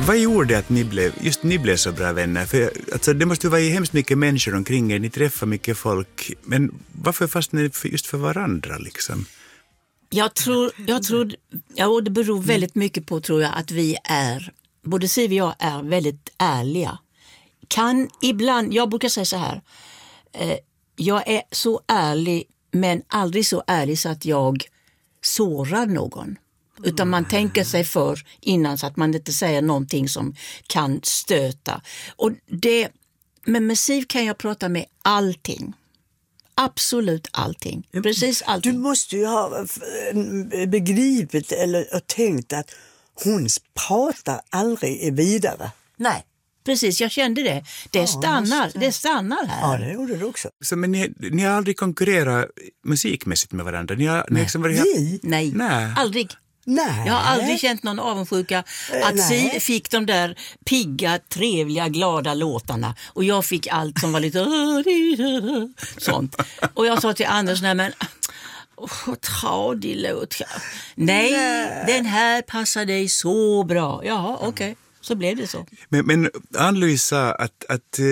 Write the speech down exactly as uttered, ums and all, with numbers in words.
vad gjorde att ni blev, just ni blev så bra vänner? För alltså, det måste ju vara hemskt mycket människor omkring er, ni träffar mycket folk. Men varför fastnade ni just för varandra liksom? Jag tror, jag tror, ja, det beror väldigt mycket på, tror jag, att vi är, både Siv och jag är väldigt ärliga. Kan ibland, jag brukar säga så här, eh, jag är så ärlig, men aldrig så ärlig så att jag sårar någon. Utan man tänker sig för innan så att man inte säger någonting som kan stöta. Och det, men med Siv kan jag prata med allting. Absolut allting. Precis allting. Du måste ju ha begripit eller tänkt att hon pratar aldrig vidare. Nej, precis. Jag kände det. Det stannar, det stannar här. Ja, det gjorde du också. Så, men ni, ni har aldrig konkurrerat musikmässigt med varandra? Ni har, ni liksom varit Vi? Nej, Nej. aldrig. Nej. Jag har aldrig känt någon avundsjuka att Nej. Siv fick de där pigga, trevliga, glada låtarna och jag fick allt som var lite sånt. Och jag sa till Anders, nej men oh, tradig låt. Nej, nej, den här passar dig så bra. Jaha, okej. Okay. Så blev det så. Men, men Ann-Louise sa att, att